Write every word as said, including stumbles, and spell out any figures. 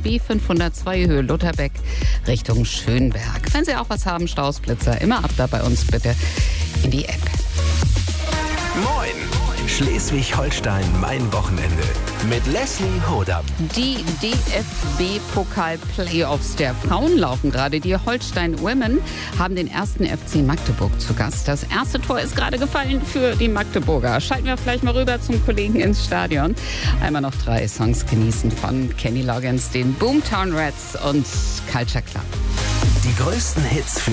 B fünfhundertzwei Höhe Lutherbeck Richtung Schönberg. Wenn Sie auch was haben, Stausblitzer, immer ab da bei uns bitte in die App. Moin! Schleswig-Holstein, mein Wochenende. Mit Leslie Hodam. Die D F B-Pokal-Playoffs der Frauen laufen gerade. Die Holstein Women haben den ersten F C Magdeburg zu Gast. Das erste Tor ist gerade gefallen für die Magdeburger. Schalten wir vielleicht mal rüber zum Kollegen ins Stadion. Einmal noch drei Songs genießen von Kenny Loggins, den Boomtown Rats und Culture Club. Die größten Hits für